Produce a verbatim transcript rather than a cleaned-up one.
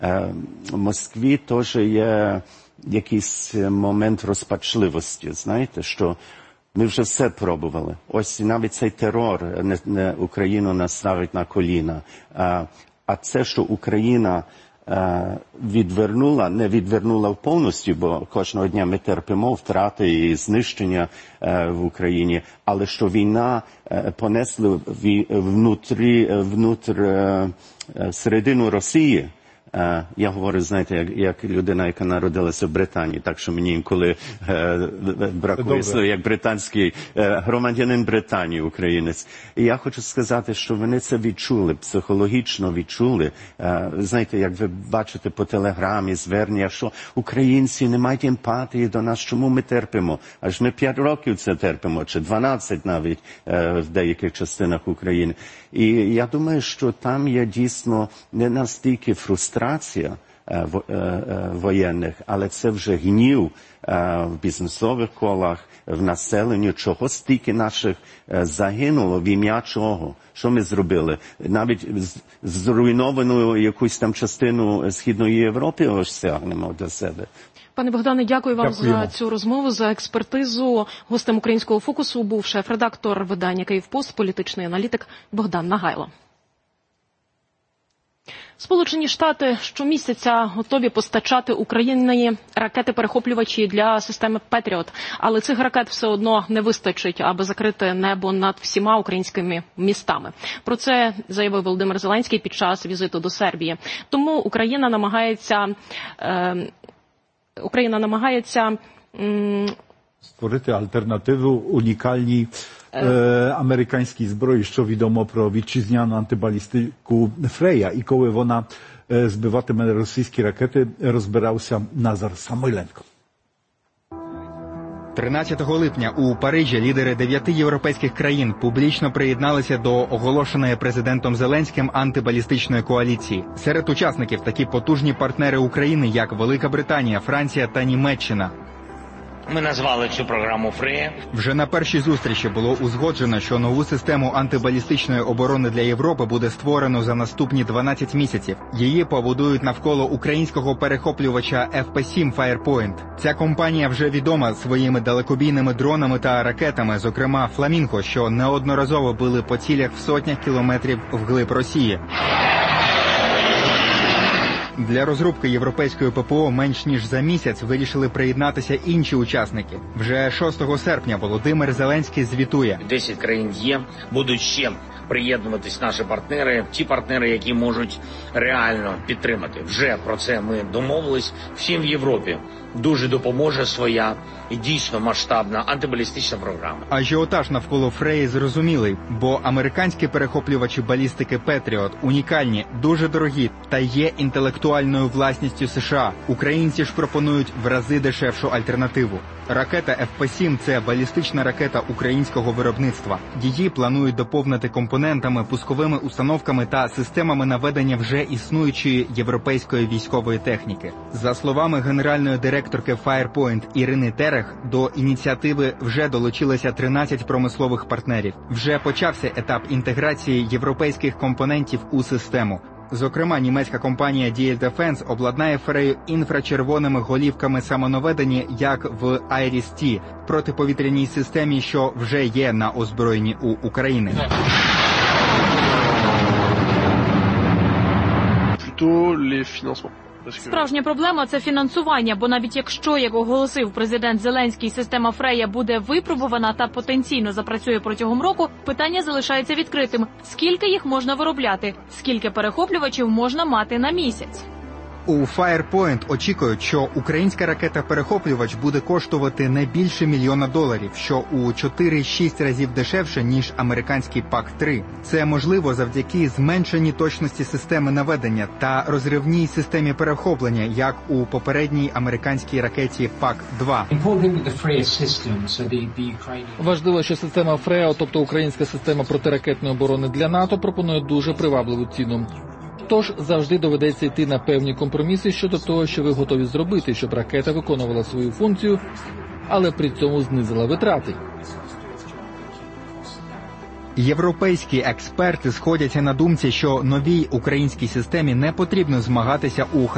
в Москві теж є якийсь момент розпачливості, знаєте, що ми вже все пробували. Ось навіть цей терор не, не Україну нас ставить на коліна. А, а це, що Україна а, відвернула, не відвернула повністю, бо кожного дня ми терпимо втрати і знищення а, в Україні, але що війна а, понесла внутрі, внутрі а, середину Росії. Uh, я говорю, знаєте, як, як людина, яка народилася в Британії, так що мені інколи uh, бракує слів, як британський uh, громадянин Британії, українець. І я хочу сказати, що вони це відчули, психологічно відчули. Uh, знаєте, як ви бачите по телеграмі, звернення, що українці не мають емпатії до нас, чому ми терпимо? Аж ми п'ять років це терпимо, чи дванадцять навіть uh, в деяких частинах України. І я думаю, що там є дійсно не настільки фрустрація е, е, е, воєнних, але це вже гнів е, в бізнесових колах, в населенні, чого стільки наших е, загинуло, в ім'я чого. Що ми зробили? Навіть зруйновану якусь там частину Східної Європи ось стягнемо до себе. Пане Богдане, дякую вам Дякуємо. за цю розмову, за експертизу. Гостем «Українського фокусу» був шеф-редактор видання «Київпост», політичний аналітик Богдан Нагайло. Сполучені Штати щомісяця готові постачати Україні ракети-перехоплювачі для системи «Петріот». Але цих ракет все одно не вистачить, аби закрити небо над всіма українськими містами. Про це заявив Володимир Зеленський під час візиту до Сербії. Тому Україна намагається... Е, Україна намагається м... створити альтернативу унікальній е, американській зброї, що відомо про вітчизняну антибалістику Фрея. І коли вона е, збиватиме російські ракети, розбирався Назар Самойленко. тринадцятого липня у Парижі лідери дев'яти європейських країн публічно приєдналися до оголошеної президентом Зеленським антибалістичної коаліції. Серед учасників такі потужні партнери України, як Велика Британія, Франція та Німеччина. Ми назвали цю програму «Фрея». Вже на першій зустрічі було узгоджено, що нову систему антибалістичної оборони для Європи буде створено за наступні дванадцять місяців. Її побудують навколо українського перехоплювача еф пі сім Firepoint. Ця компанія вже відома своїми далекобійними дронами та ракетами, зокрема «Фламінго», що неодноразово били по цілях в сотнях кілометрів вглиб Росії. Для розробки європейської ППО менш ніж за місяць вирішили приєднатися інші учасники. Вже шостого серпня Володимир Зеленський звітує. Десять країн є, будуть ще приєднуватись наші партнери, ті партнери, які можуть реально підтримати. Вже про це ми домовились. Всім в Європі дуже допоможе своя і дійсно масштабна антибалістична програма. Ажіотаж навколо Фреї зрозумілий, бо американські перехоплювачі балістики «Петріот» унікальні, дуже дорогі та є інтелектуальною власністю США. Українці ж пропонують в рази дешевшу альтернативу. Ракета еф пі сім – це балістична ракета українського виробництва. Її планують доповнити компонентами, пусковими установками та системами наведення вже існуючої європейської військової техніки. За словами генеральної директорки Firepoint Ірини Терех, до ініціативи вже долучилося тринадцять промислових партнерів. Вже почався етап інтеграції європейських компонентів у систему. Зокрема, німецька компанія ді ел Defense обладнає Фрею інфрачервоними голівками самонаведення, як в Айріс-Ті, протиповітряній системі, що вже є на озброєнні у України. Справжня проблема – це фінансування, бо навіть якщо, як оголосив президент Зеленський, система «Фрея» буде випробувана та потенційно запрацює протягом року, питання залишається відкритим. Скільки їх можна виробляти? Скільки перехоплювачів можна мати на місяць? У Firepoint очікують, що українська ракета-перехоплювач буде коштувати не більше мільйона доларів, що у чотири-шість разів дешевше, ніж американський пак три. Це можливо завдяки зменшеній точності системи наведення та розривній системі перехоплення, як у попередній американській ракеті пак два. Важливо, що система Фрея, тобто українська система протиракетної оборони для НАТО, пропонує дуже привабливу ціну. Тож завжди доведеться йти на певні компроміси щодо того, що ви готові зробити, щоб ракета виконувала свою функцію, але при цьому знизила витрати. Європейські експерти сходяться на думці, що новій українській системі не потрібно змагатися у